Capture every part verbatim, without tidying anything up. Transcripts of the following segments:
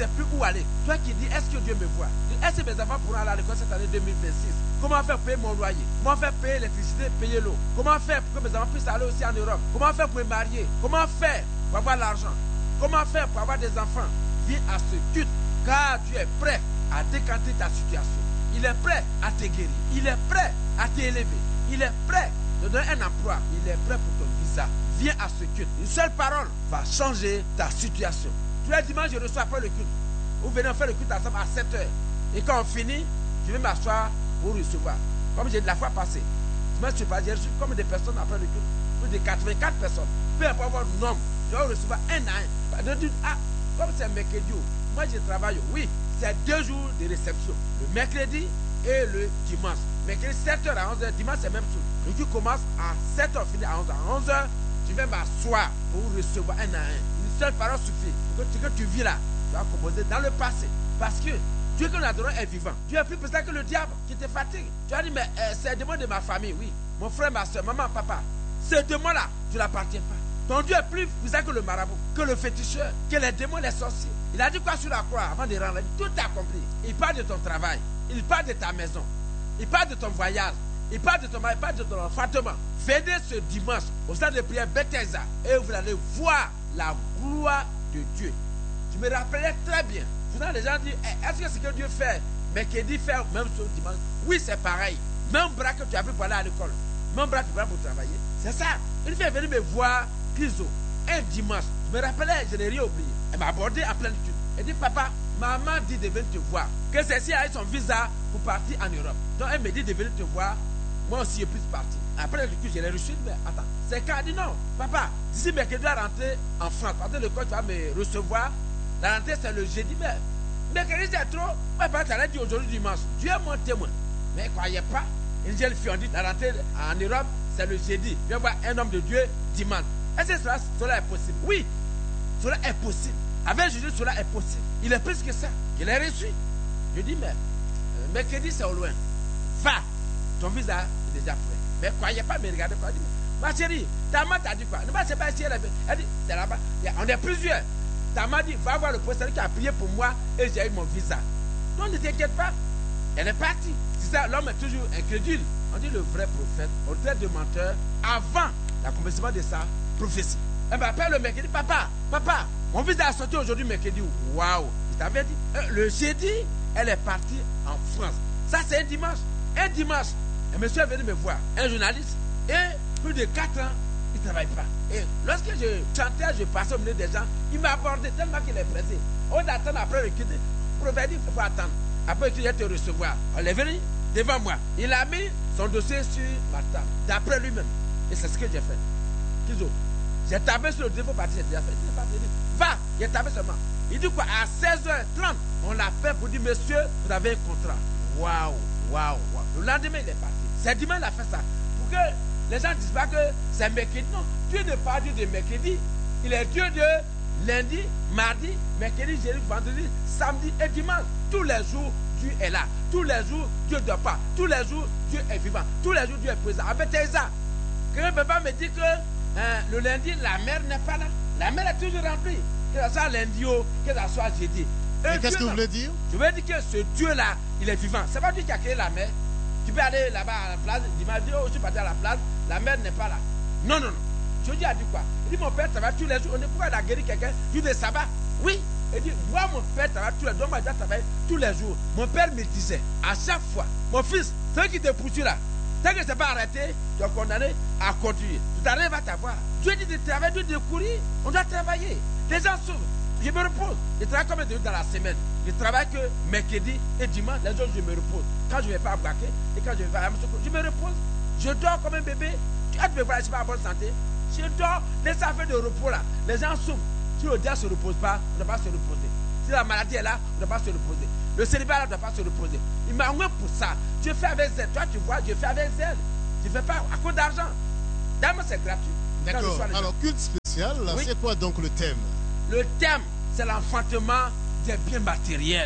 sais plus où aller. Toi qui dis, est-ce que Dieu me voit? Est-ce que mes enfants pourront aller à l'école cette année deux mille vingt-six? Comment faire pour payer mon loyer? Comment faire pour payer l'électricité, payer l'eau? Comment faire pour que mes enfants puissent aller aussi en Europe? Comment faire pour me marier? Comment faire pour avoir l'argent? Comment faire pour avoir des enfants? Viens à ce culte, car Dieu est prêt à décanter ta situation. Il est prêt à te guérir. Il est prêt à t'élever. Il est prêt de donner un emploi. Il est prêt pour ton visa. Viens à ce culte. Une seule parole va changer ta situation. Tous les dimanches, je reçois après le culte. Vous venez faire le culte ensemble à sept heures. Et quand on finit, je vais m'asseoir pour recevoir. Comme j'ai de la fois passée. Dimanche, je pas, j'ai reçu comme des personnes après le culte. Plus de quatre-vingt-quatre personnes. Peu importe votre nombre, je vais recevoir un à un. De dire, ah, comme c'est mercredi, moi je travaille. Oui, c'est deux jours de réception. Le mercredi et le dimanche. Mercredi sept heures à onze heures, dimanche c'est même chose. Le culte commence à sept heures, finit à onze heures. À onze heures, je vais m'asseoir pour recevoir un à un. Une seule parole suffit. Ce que tu vis là, tu vas composer dans le passé. Parce que Dieu que nous adorons est vivant. Dieu est plus puissant que le diable qui te fatigue. Tu as dit, mais euh, c'est le démon de ma famille, oui. Mon frère, ma soeur, maman, papa. Ce démon-là, tu ne l'appartiens pas. Ton Dieu est plus puissant que le marabout, que le féticheur, que les démons, les sorciers. Il a dit quoi sur la croix avant de rendre? Tout est accompli. Il parle de ton travail. Il parle de ta maison. Il parle de ton voyage. Il parle de ton mari. Il parle de ton enfantement. Venez ce dimanche au stade de prière Bethesda et vous allez voir la gloire de Dieu. Je me rappelais très bien. Souvent les gens disent, est-ce que ce que Dieu fait, mais qu'il dit faire même ce dimanche? Oui, c'est pareil. Même bras que tu as pris pour aller à l'école. Même bras que tu as pris pour travailler. C'est ça. Une fille est venue me voir, Kizo, un dimanche. Je me rappelais, je n'ai rien oublié. Elle m'a abordé en pleine étude. Elle dit, papa, maman dit de venir te voir. Que celle-ci a eu son visa pour partir en Europe. Donc elle me dit de venir te voir. Moi aussi, je puisse partir. Après le culte, je l'ai reçu. Mais attends, c'est quand elle dit non, papa, d'ici mercredi, dois rentrer en France. Parce que le coach va me recevoir. La rentrée, c'est le jeudi. Mais mercredi, c'est trop. Moi, papa, tu as dit aujourd'hui dimanche. Dieu est mon témoin. Mais ne croyez pas. Une jeune fille, on dit la rentrée en Europe, c'est le jeudi. Je vais voir un homme de Dieu dimanche. Est-ce que cela, cela est possible? Oui, cela est possible. Avec Jésus, cela est possible. Il est plus que ça. Il est reçu. Je dis, mais euh, mercredi, c'est au loin. Va. Ton visa est déjà prêt. Mais croyez pas, mais regardez pas. Ma chérie, ta maman t'a dit quoi? Ne sais pas si elle, elle dit, c'est là-bas. On est plusieurs. Ta maman dit, va voir le pasteur qui a prié pour moi et j'ai eu mon visa. Donc ne t'inquiète pas. Elle est partie. C'est ça, l'homme est toujours incrédule. On dit le vrai prophète, on traite de menteur avant l'accomplissement de sa prophétie. Elle m'appelle le mercredi, papa, papa, mon visa a sorti aujourd'hui mercredi. Waouh! Je t'avais dit, le jeudi, elle est partie en France. Ça, c'est un dimanche. Un dimanche, un monsieur est venu me voir, un journaliste, et plus de quatre ans, il ne travaille pas. Et lorsque je chantais, je passais au milieu des gens, il m'a abordé tellement qu'il est pressé. On attend après le quitter. Le prophète dit, il faut attendre. Après, tu viens te recevoir. On est venu devant moi. Il a mis son dossier sur ma table, d'après lui-même. Et c'est ce que j'ai fait. Kizo, j'ai tapé sur le défaut parti, j'ai déjà fait. Il n'est pas venu. Va, j'ai tapé seulement. Il dit quoi? À seize heures trente, on l'appelle pour dire, monsieur, vous avez un contrat. Waouh, waouh, waouh. Le lendemain, il est parti. C'est dimanche, il a fait ça. Pour que les gens ne disent pas que c'est mercredi. Non, Dieu n'est pas Dieu de mercredi. Il est Dieu de lundi, mardi, mercredi, jeudi, vendredi, samedi et dimanche. Tous les jours, Dieu est là. Tous les jours, Dieu ne dort pas. Tous les jours, Dieu est vivant. Tous les jours, Dieu est présent. Avec Bethesda, quelqu'un ne peut pas me dire que hein, le lundi, la mer n'est pas là. La mer est toujours remplie. Que ce soit lundi ou que ce soit jeudi. Et qu'est-ce que vous voulez dire? Je veux dire que ce Dieu-là, il est vivant. C'est pas Dieu qui a créé la mer. Tu peux aller là-bas à la plage, dimanche, oh, je suis parti à la plage, la mer n'est pas là. Non, non, non. Jésus a dit quoi? Il dit, mon père, ça va tous les jours. On est pourquoi il a guéri quelqu'un du de sabbat? Oui. Il dit, moi, mon père, ça va tous les jours. Moi, je travaille tous les jours. Mon père me disait, à chaque fois, mon fils, celui qui te poursuit là, tant que ce n'est pas arrêté, tu es condamné à continuer. Tout à l'heure, il va t'avoir. Dieu dit de travailler, Dieu de courir. On doit travailler. Les gens souffrent. Je me repose. Je travaille combien de jours dans la semaine? Je travaille que mercredi et dimanche. Les autres, je me repose. Quand je ne vais pas à braquer et quand je vais à je me repose. Je dors comme un bébé. Tu as de me voir, je suis pas en bonne santé. Je dors. Les affaires de repos là. Les gens souffrent. Si le diable ne se repose pas, on ne doit pas se reposer. Si la maladie est là, on ne doit pas se reposer. Le célibat là, on ne doit pas se reposer. Il m'a envoyé pour ça. Je fais avec zèle. Toi, tu vois, je fais avec zèle. Je ne fais pas à cause d'argent. D'abord, c'est gratuit. D'accord. Alors, culte spécial, oui. C'est quoi donc le thème? Le thème, c'est l'enfantement des biens matériels.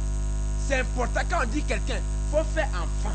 C'est important. Quand on dit quelqu'un, il faut faire enfant.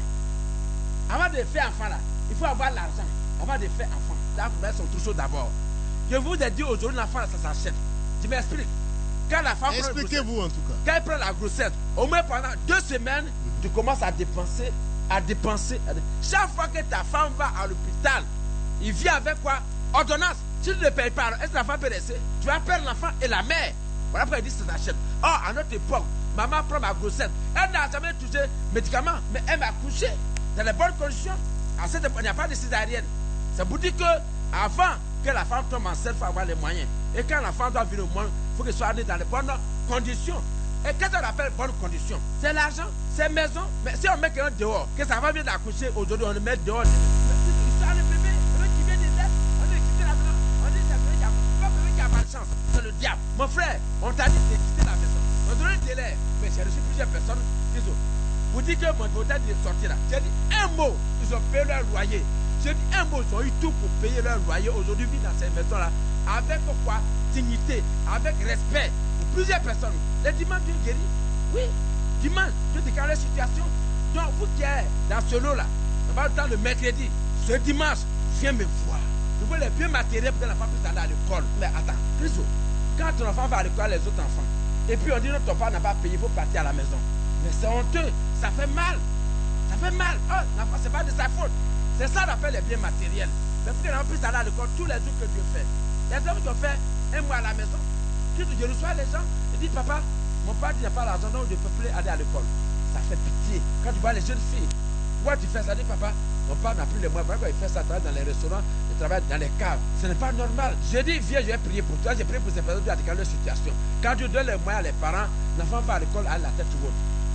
Avant de faire enfant, là, il faut avoir l'argent. Avant de faire enfant, il faut mettre son trousseau d'abord. Je vous ai dit aujourd'hui, l'enfant, ça s'achète. Je m'explique. Quand la femme Expliquez-vous en tout cas. Quand elle prend la grossesse, au moins pendant deux semaines, tu commences à dépenser, à dépenser. À dé... Chaque fois que ta femme va à l'hôpital, il vient avec quoi? Ordonnance. Si tu ne payes pas, est-ce que la femme peut rester? Tu vas perdre l'enfant et la mère. Voilà pourquoi il dit que ça s'achète. Or, à notre époque, maman prend ma grossesse. Elle n'a jamais touché médicaments, mais elle m'a couché dans les bonnes conditions. À cette époque, il n'y a pas de césarienne. Ça vous dit que avant que la femme tombe enceinte, il faut avoir les moyens. Et quand la femme doit venir au monde, il faut qu'elle soit née dans les bonnes conditions. Et qu'est-ce qu'on appelle bonnes conditions? C'est l'argent, c'est maison. Mais si on met quelqu'un dehors, que sa femme vient d'accoucher aujourd'hui, on le met dehors. C'est le bébé, le bébé qui vient des lettres, on dit quitter la maison. On dit c'est le bébé qui a pas le bébé qui a pas de chance. C'est le diable. Mon frère, on t'a dit de quitter la maison. On donne un délai. Mais j'ai reçu plusieurs personnes qui disent, vous dites que mon votant est sorti là. J'ai dit un mot, ils ont payé leur loyer. J'ai dit un mot, ils ont eu tout pour payer leur loyer. Aujourd'hui, vivent dans ces maisons-là. Avec quoi? Dignité, avec respect. Pour plusieurs personnes. Les dimanches, Dieu guérit. Oui, dimanche, Dieu déclare la situation. Donc, vous qui êtes dans ce lot-là, ça va le temps le mercredi, ce dimanche, viens me voir. Tu vois les biens matériels pour que l'enfant puisse aller à l'école. Mais attends, Christo, quand ton enfant va à l'école, les autres enfants, et puis on dit non, ton père n'a pas payé, il faut partir à la maison. Mais c'est honteux, ça fait mal. Ça fait mal. Oh, l'enfant, c'est pas de sa faute. C'est ça qu'on appelle les biens matériels. Mais pour que l'enfant puisse aller à l'école tous les jours que Dieu fait. Les hommes qui ont fait un mois à la maison, qui je reçois les gens, ils disent papa, mon père n'a pas l'argent, donc je ne peux plus aller à l'école. Ça fait pitié. Quand tu vois les jeunes filles, pourquoi tu fais ça? Dis papa, mon père n'a plus les moyens. Pourquoi il fait ça? Il travaille dans les restaurants, il travaille dans les caves. Ce n'est pas normal. Je dis, viens, je vais prier pour toi. J'ai prié pour ces personnes qui ont leur situation. Quand Dieu donne les moyens à les parents, l'enfant va à l'école à la tête haute.